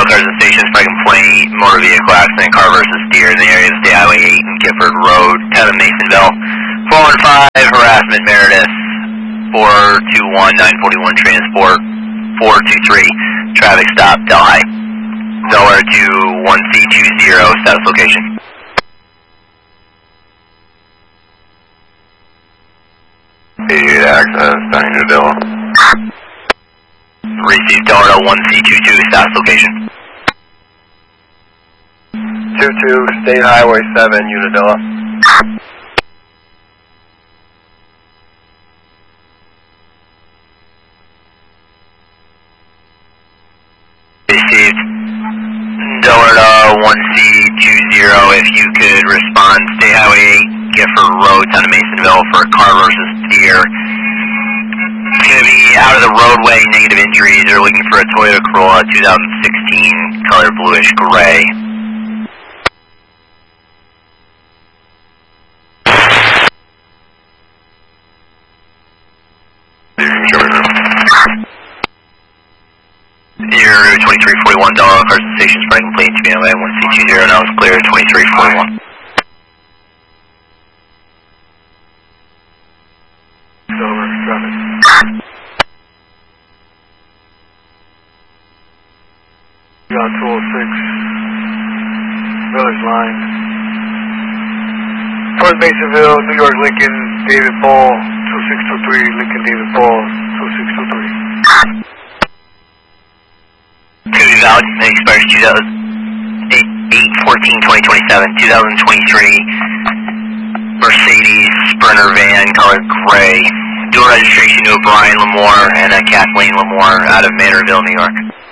all cars and stations for a complaint, motor vehicle accident, car versus deer in the area of State Highway 8 and Gifford Road, town of Masonville. 415, harassment, Meredith. 421, 941, transport. 423, traffic stop, Delhi. Delaware to 1C20, status location. Access, down in Unadilla. Received Delaware 1C22, status location. 22, State Highway 7, Unadilla. Received Delaware 1C20, if you could respond, State Highway 8, Gifford Road, town of Masonville for a car versus deer. It's going to be out of the roadway, negative injuries. They're looking for a Toyota Corolla 2016, color bluish gray. Your 2341 Delaware cars and stations for a complaint to be on 1C20, now it's clear, 2341. Got 206, Village Line. Towards Masonville, New York, Lincoln, David Paul, 2623, Lincoln, David Paul, 2623. Could be valid, it expires 8/14/2027, 2023 Mercedes Sprinter van, color gray. Dual registration to a Brian Lamore and a Kathleen Lamore out of Manorville, New York.